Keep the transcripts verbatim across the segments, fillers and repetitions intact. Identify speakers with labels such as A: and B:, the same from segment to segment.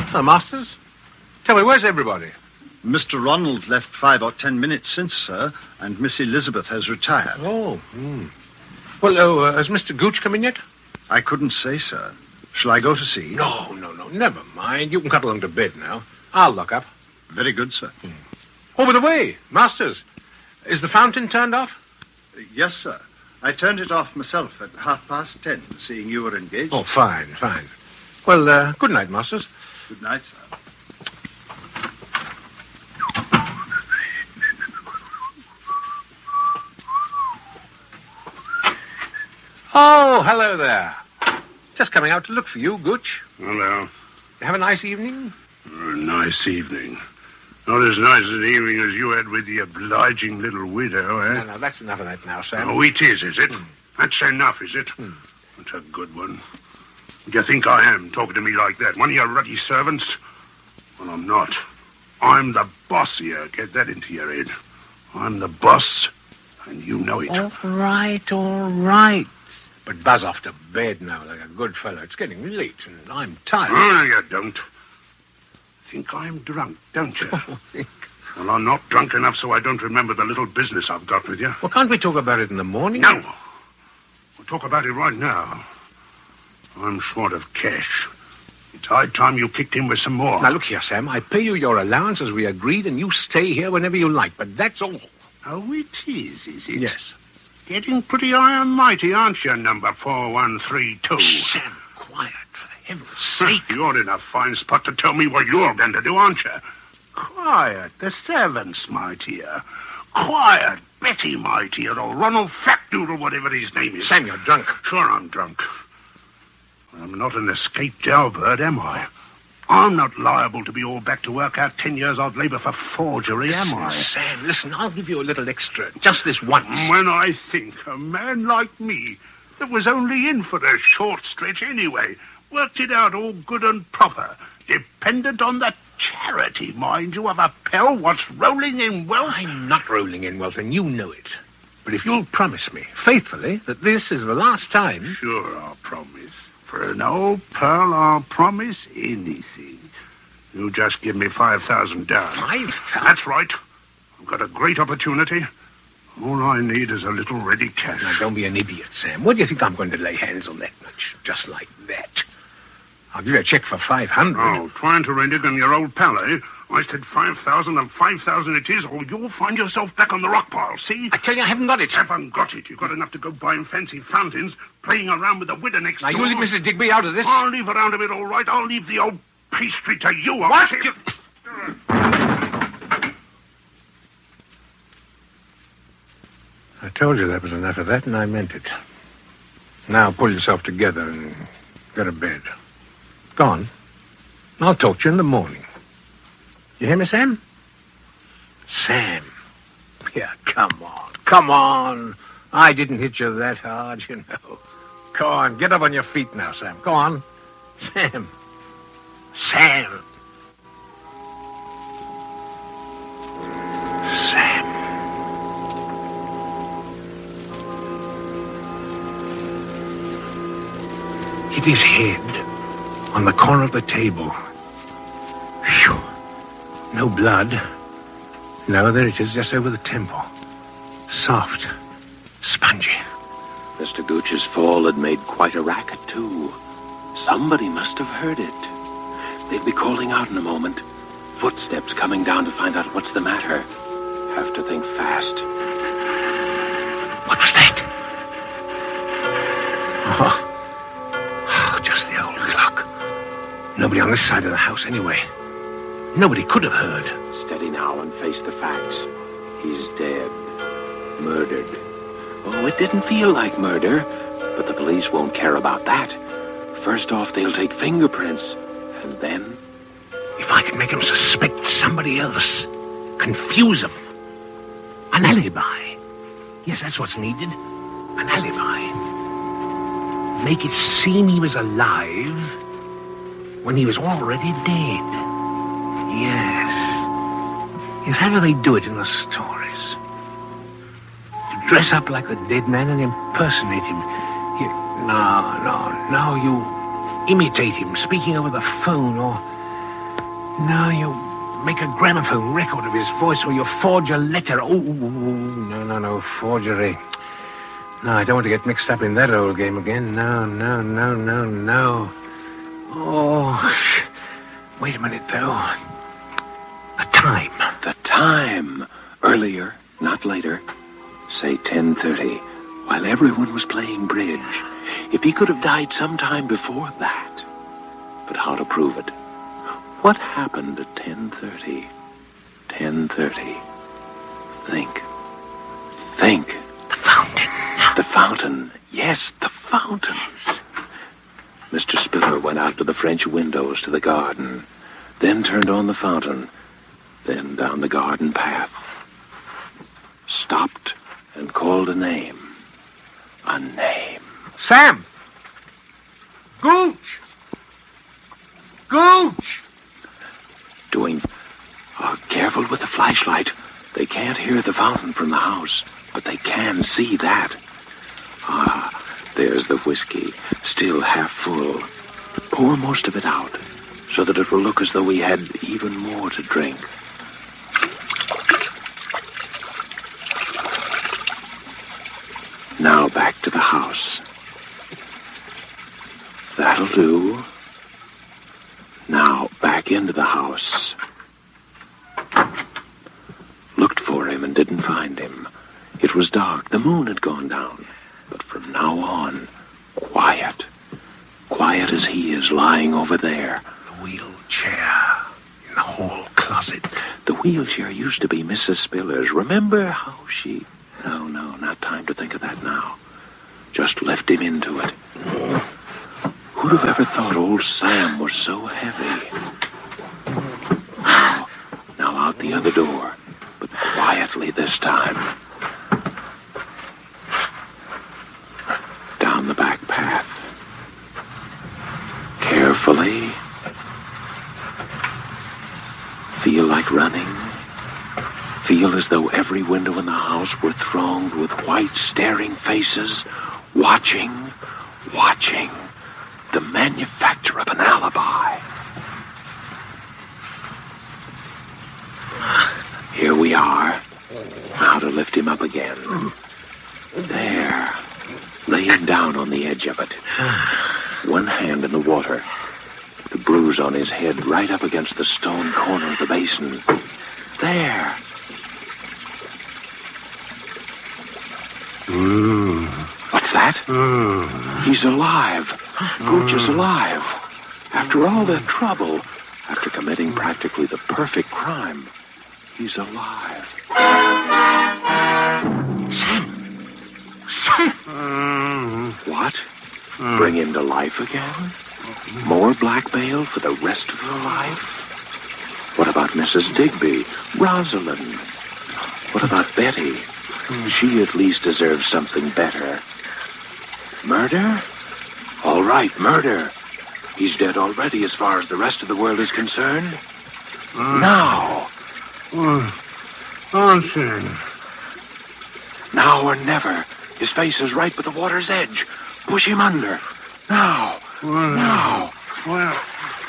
A: Hello, Masters. Tell me, where's everybody?
B: Mister Ronald left five or ten minutes since, sir, and Miss Elizabeth has retired.
A: Oh, hmm. Well, oh, uh, has Mister Gooch come in yet?
B: I couldn't say, sir. Shall I go to see?
A: No, no, no, never mind. You can cut along to bed now. I'll lock up.
B: Very good, sir.
A: Hmm. Oh, by the way, Masters, is the fountain turned off?
B: Uh, yes, sir. I turned it off myself at half past ten, seeing you were engaged.
A: Oh, fine, fine. Well, uh, good night, Masters.
B: Good night, sir.
A: Oh, hello there. Just coming out to look for you, Gooch.
C: Hello.
A: You have a nice evening?
C: A nice evening. Not as nice an evening as you had with the obliging little widow, eh?
A: No, no, that's enough of that now, Sam.
C: Oh, it is, is it? Mm. That's enough, is it? Mm. That's a good one. What do you think I am, talking to me like that? One of your ruddy servants? Well, I'm not. I'm the boss here. Get that into your head. I'm the boss, and you know it.
A: All right, all right. But buzz off to bed now like a good fellow. It's getting late, and I'm tired.
C: Oh, no, you don't. Think I'm drunk, don't you?
A: Oh,
C: well, I'm not drunk enough so I don't remember the little business I've got with you.
A: Well, can't we talk about it in the morning?
C: No. We'll talk about it right now. I'm short of cash. It's high time you kicked in with some more.
A: Now, look here, Sam. I pay you your allowance as we agreed, and you stay here whenever you like, but that's all.
C: Oh, it is, is it?
A: Yes.
C: Getting pretty high and mighty, aren't you, number four one three two?
A: Sam, quiet, for heaven's sake.
C: You're in a fine spot to tell me what you're going to do, aren't you? Quiet, the servants, my dear. Quiet, Betty, my dear, or Ronald Flatdoodle, whatever his name is.
A: Sam, you're drunk.
C: Sure I'm drunk. I'm not an escaped jailbird, am I? I'm not liable to be all back to work out ten years odd labour for forgery,
A: listen,
C: am I?
A: Sam, listen, I'll give you a little extra. Just this once.
C: When I think a man like me, that was only in for a short stretch anyway, worked it out all good and proper, dependent on the charity, mind you, of a pal what's rolling in wealth.
A: I'm not rolling in wealth, and you know it. But if you'll promise me, faithfully, that this is the last time...
C: Sure, I'll promise. For an old pearl, I'll promise anything. You just give me five thousand down.
A: Five thousand?
C: That's right. I've got a great opportunity. All I need is a little ready cash.
A: Now, don't be an idiot, Sam. What do you think I'm going to lay hands on that much? Just like that. I'll give you a check for five hundred.
C: Oh, trying to renege on your old pal, eh? I said five thousand, and five thousand it is, or you'll find yourself back on the rock pile, see?
A: I tell you, I haven't got it.
C: Haven't got it. You've got enough to go buying fancy fountains, playing around with the widow next
A: now,
C: door.
A: Now, you leave Mister Digby out of this.
C: I'll leave around a bit, all right. I'll leave the old pastry to you.
A: What?
C: You...
A: I told you there was enough of that, and I meant it. Now, pull yourself together and go to bed. Go on. I'll talk to you in the morning. You hear me, Sam? Sam. Yeah, come on. Come on. I didn't hit you that hard, you know. Go on. Get up on your feet now, Sam. Go on. Sam. Sam. Sam. Hit his head on the corner of the table. Phew. No blood. No, there it is, just over the temple. Soft. Spongy.
D: Mister Gooch's fall had made quite a racket, too. Somebody must have heard it. They'll be calling out in a moment. Footsteps coming down to find out what's the matter. Have to think fast.
A: What was that? Oh. Oh, just the old clock. Nobody on this side of the house, anyway. Nobody could have heard.
D: Steady now and face the facts. He's dead. Murdered. Oh, it didn't feel like murder, but the police won't care about that. First off, they'll take fingerprints, and then...
A: If I could make him suspect somebody else, confuse him. An alibi. Yes, that's what's needed. An alibi. Make it seem he was alive when he was already dead. Yes. Yes, how do they do it in the stories? To dress up like the dead man and impersonate him. You, no, no, no, you imitate him speaking over the phone or... No, you make a gramophone record of his voice or you forge a letter. Oh, no, no, no, forgery. No, I don't want to get mixed up in that old game again. No, no, no, no, no. Oh, wait a minute, though. The time.
D: The time. Earlier, not later. Say ten thirty, while everyone was playing bridge. If he could have died sometime before that. But how to prove it? What happened at ten thirty? ten thirty. Think. Think.
A: The fountain.
D: The fountain. Yes, the fountain. Mister Spiller went out to the French windows to the garden, then turned on the fountain, then down the garden path. Stopped and called a name. A name.
A: Sam! Gooch! Gooch!
D: Doing... Oh, careful with the flashlight. They can't hear the fountain from the house, but they can see that. Ah, there's the whiskey, still half full. Pour most of it out, so that it will look as though we had even more to drink. Now back to the house. That'll do. Now back into the house. Looked for him and didn't find him. It was dark. The moon had gone down. But from now on, quiet. Quiet as he is lying over there.
A: The wheelchair in the hall closet.
D: The wheelchair used to be Missus Spiller's. Remember how she... No, no, not time to think of that now. Just left him into it. Who'd have ever thought old Sam was so heavy? Now, now out the other door, but quietly this time. Down the back path. Carefully. Feel like running. Feel as though every window in the house were thronged with white, staring faces, watching, watching the manufacture of an alibi. Here we are. Now to lift him up again. There. Laying down on the edge of it. One hand in the water. The bruise on his head right up against the stone corner of the basin. There.
C: Mm.
D: What's that?
C: Mm.
D: He's alive. Gooch is alive. After all that trouble, after committing practically the perfect crime, he's alive.
A: Sam! Sam!
C: Mm.
D: What?
C: Mm.
D: Bring him to life again? More blackmail for the rest of your life? What about Missus Digby? Rosalind? What about Betty? She at least deserves something better. Murder? All right, murder. He's dead already as far as the rest of the world is concerned.
C: Mm.
D: Now.
C: Mm. Nonsense.
D: Now or never. His face is right by the water's edge. Push him under. Now.
C: Well,
D: Now.
C: Well.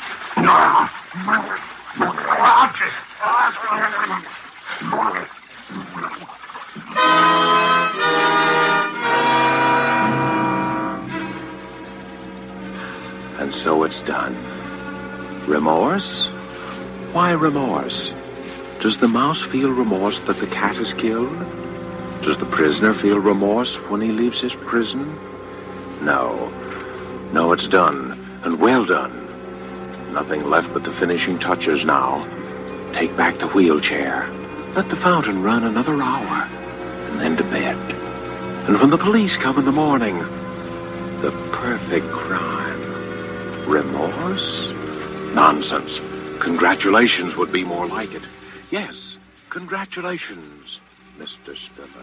D: And so it's done. Remorse? Why remorse? Does the mouse feel remorse that the cat is killed? Does the prisoner feel remorse when he leaves his prison? No. No, it's done, and well done. Nothing left but the finishing touches now. Take back the wheelchair. Let the fountain run another hour, and then to bed. And when the police come in the morning, the perfect crime. Remorse? Nonsense. Congratulations would be more like it. Yes, congratulations, Mister Spiller.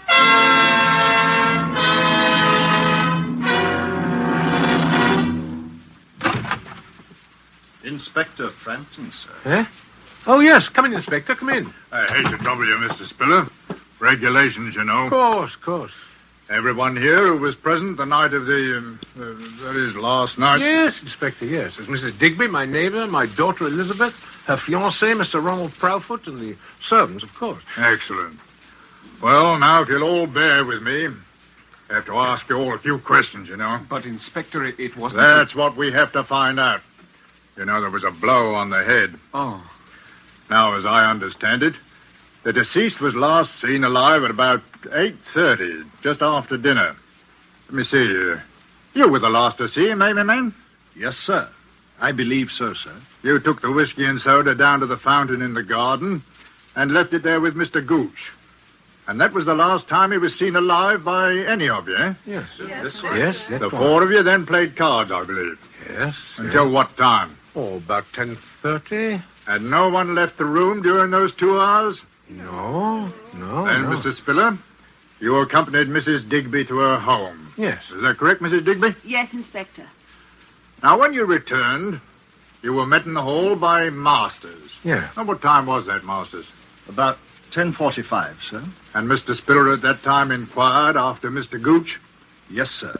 B: Inspector Frampton, sir.
A: Eh? Oh, yes. Come in, Inspector. Come in.
C: I hate to trouble you, Mister Spiller. Regulations, you know.
A: Of course, of course.
E: Everyone here who was present the night of the, um, uh, that is, last night?
A: Yes, Inspector, yes. There's Missus Digby, my neighbour, my daughter Elizabeth, her fiancé, Mister Ronald Proudfoot, and the servants, of course.
E: Excellent. Well, now, if you'll all bear with me, I have to ask you all a few questions, you know.
F: But, Inspector, it, it wasn't...
E: That's what we have to find out. You know, there was a blow on the head.
F: Oh.
E: Now, as I understand it, the deceased was last seen alive at about eight thirty, just after dinner. Let me see. Uh, you were the last to see him, eh, my man?
B: Yes, sir. I believe so, sir.
E: You took the whiskey and soda down to the fountain in the garden and left it there with Mister Gooch. And that was the last time he was seen alive by any of you, eh?
A: Yes.
G: Yes,
A: This
G: sir.
A: Yes, that's
E: The
A: right.
E: four of you then played cards, I believe.
A: Yes.
E: Until
A: yes.
E: what time?
A: Oh, about ten thirty.
E: And no one left the room during those two hours?
A: No, no,
E: Then,
A: no.
E: Mister Spiller, you accompanied Missus Digby to her home.
A: Yes.
E: Is that correct, Missus Digby?
G: Yes, Inspector.
E: Now, when you returned, you were met in the hall by Masters.
A: Yeah.
E: Now, what time was that, Masters?
B: About ten forty-five, sir.
E: And Mister Spiller at that time inquired after Mister Gooch?
B: Yes, sir.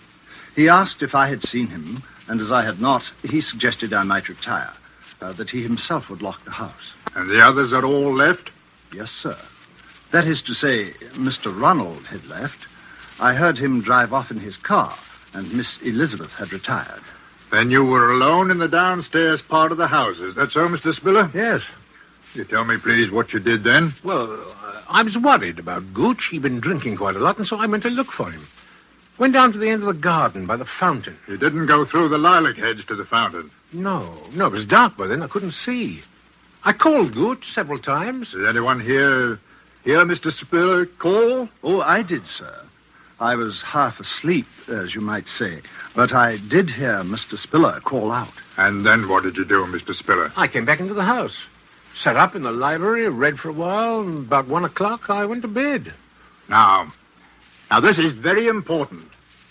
B: He asked if I had seen him, and as I had not, he suggested I might retire, uh, that he himself would lock the house.
E: And the others had all left?
B: Yes, sir. That is to say, Mister Ronald had left. I heard him drive off in his car, and Miss Elizabeth had retired.
E: Then you were alone in the downstairs part of the house. Is that so, Mister Spiller?
A: Yes.
E: You tell me, please, what you did then?
A: Well, uh, I was worried about Gooch. He'd been drinking quite a lot, and so I went to look for him. Went down to the end of the garden by the fountain.
E: You didn't go through the lilac hedge to the fountain.
A: No, no, it was dark by then. I couldn't see. I called Gooch several times.
E: Did anyone hear, hear Mister Spiller call?
B: Oh, I did, sir. I was half asleep, as you might say, but I did hear Mister Spiller call out.
E: And then what did you do, Mister Spiller?
A: I came back into the house. Sat up in the library, read for a while, and about one o'clock I went to bed.
E: Now, now this is very important.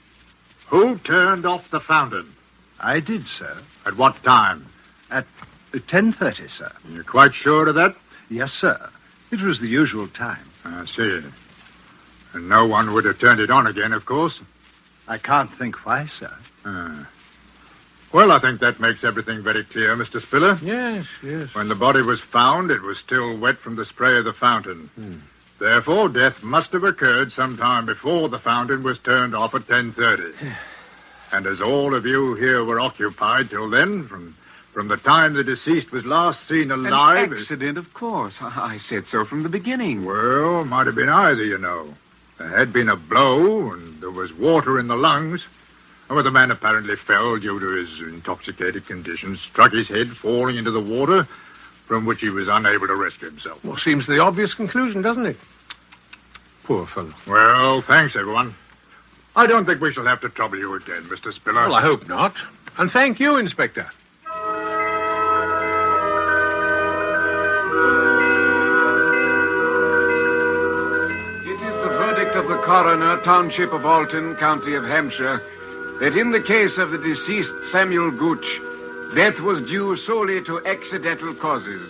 E: Who turned off the fountain?
B: I did, sir.
E: At what time?
B: At ten thirty, sir.
E: You're quite sure of that?
B: Yes, sir. It was the usual time.
E: I see. And no one would have turned it on again, of course.
B: I can't think why, sir.
E: Ah. Well, I think that makes everything very clear, Mister Spiller.
A: Yes, yes.
E: When the body was found, it was still wet from the spray of the fountain.
A: Hmm.
E: Therefore, death must have occurred sometime before the fountain was turned off at ten thirty. And as all of you here were occupied till then, from from the time the deceased was last seen alive...
F: An accident, of course. I, I said so from the beginning.
E: Well, might have been either, you know. There had been a blow, and there was water in the lungs. Well, the man apparently fell due to his intoxicated condition, struck his head, falling into the water, from which he was unable to rescue himself.
A: Well, seems the obvious conclusion, doesn't it? Poor fellow.
E: Well, thanks, everyone. I don't think we shall have to trouble you again, Mister Spiller.
A: Well, I hope not. And thank you, Inspector.
F: It is the verdict of the coroner, Township of Alton, County of Hampshire, that in the case of the deceased Samuel Gooch, death was due solely to accidental causes.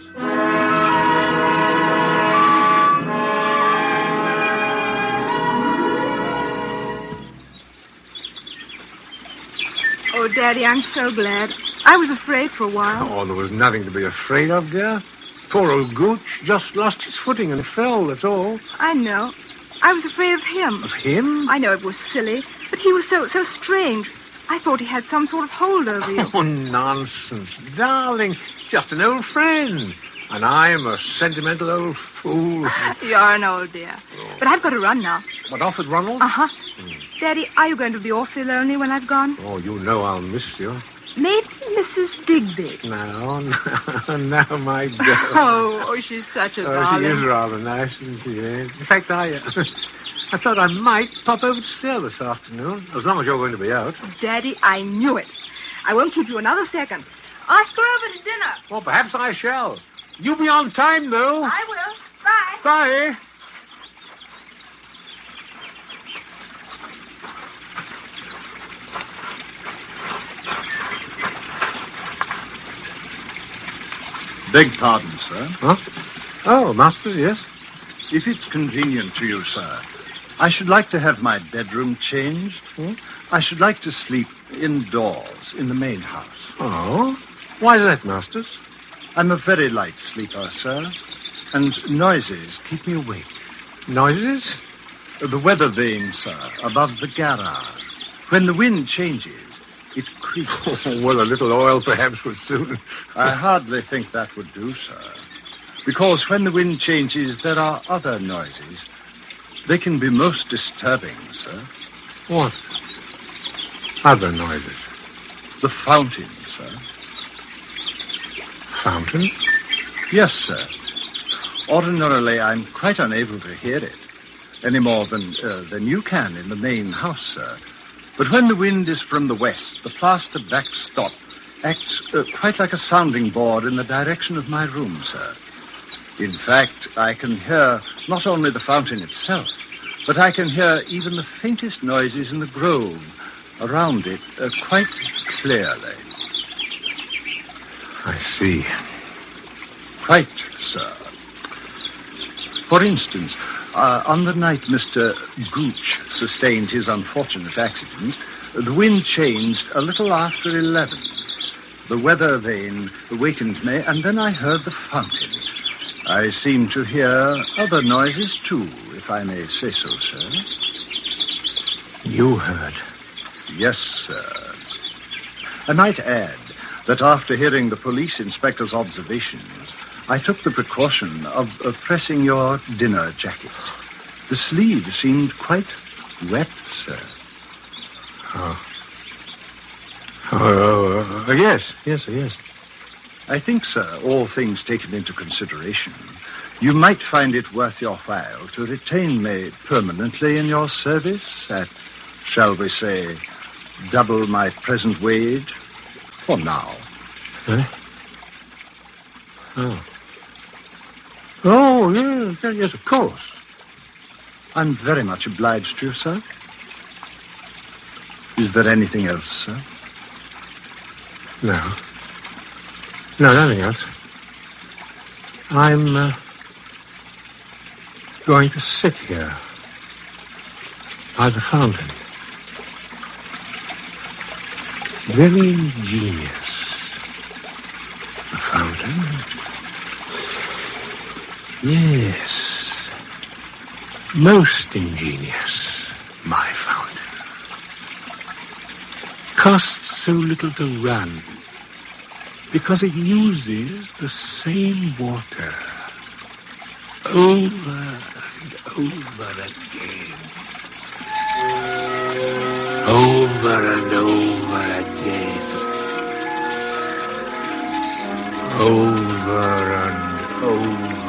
G: Oh, Daddy, I'm so glad. I was afraid for a while.
A: Oh, there was nothing to be afraid of, dear. Poor old Gooch just lost his footing and fell, that's all.
G: I know. I was afraid of him.
A: Of him?
G: I know it was silly, but he was so so strange. I thought he had some sort of hold over you.
A: Oh, nonsense. Darling, just an old friend. And I'm a sentimental old fool.
G: You're an old dear. But I've got to run now.
A: What, off with Ronald?
G: Uh-huh. Daddy, are you going to be awfully lonely when I've gone?
A: Oh, you know I'll miss you.
G: Maybe Missus Digby.
A: No, no, no, my girl.
G: Oh, oh, she's such a
A: Oh,
G: darling.
A: she is rather nice, isn't she? eh? In fact, I, uh, I thought I might pop over to see her this afternoon, as long as you're going to be out.
G: Daddy, I knew it. I won't keep you another second. Ask her over to dinner.
A: Well, perhaps I shall. You be on time, though.
G: I will. Bye.
A: Bye.
B: Beg pardon, sir.
A: Huh? Oh, Masters, yes?
B: If it's convenient to you, sir, I should like to have my bedroom changed.
A: Hmm?
B: I should like to sleep indoors in the main house.
A: Oh? Why that, Masters?
B: I'm a very light sleeper, sir, and noises keep me awake.
A: Noises?
B: The weather vane, sir, above the garage. When the wind changes, it creaks.
A: Well, a little oil perhaps would suit.
B: I hardly think that would do, sir. Because when the wind changes, there are other noises. They can be most disturbing, sir.
A: What? Other noises?
B: The fountain, sir.
A: Fountain?
B: Yes, sir. Ordinarily, I'm quite unable to hear it, any more than, uh, than you can in the main house, sir. But when the wind is from the west, the plaster backstop acts uh, quite like a sounding board in the direction of my room, sir. In fact, I can hear not only the fountain itself, but I can hear even the faintest noises in the grove around it uh, quite clearly.
A: I see.
B: Quite, sir. For instance, uh, on the night Mister Gooch sustained his unfortunate accident, the wind changed a little after eleven. The weather vane awakened me, and then I heard the fountain. I seem to hear other noises, too, if I may say so, sir.
A: You heard?
B: Yes, sir. I might add that after hearing the police inspector's observations, I took the precaution of, of pressing your dinner jacket. The sleeve seemed quite wet, sir.
A: Oh. Oh, uh, yes, yes, yes.
B: I think, sir, all things taken into consideration, you might find it worth your while to retain me permanently in your service at, shall we say, double my present wage for now.
A: Eh? Oh. Oh, yes, yes, yes, of course.
B: I'm very much obliged to you, sir. Is there anything else, sir?
A: No. No, nothing else. I'm uh, going to sit here by the fountain. Very ingenious. The fountain. Yes. Most ingenious, my fountain. Costs so little to run because it uses the same water over and over again. Over and over again. Over and over.